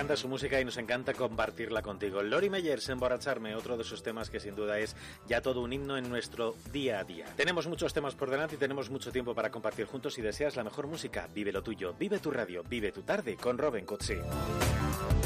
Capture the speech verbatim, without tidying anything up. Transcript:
encanta su música y nos encanta compartirla contigo. Lori Meyers, Emborracharme, otro de esos temas que sin duda es ya todo un himno en nuestro día a día. Tenemos muchos temas por delante y tenemos mucho tiempo para compartir juntos. Si deseas la mejor música, vive lo tuyo, vive tu radio, vive tu tarde con Robin Cutsi.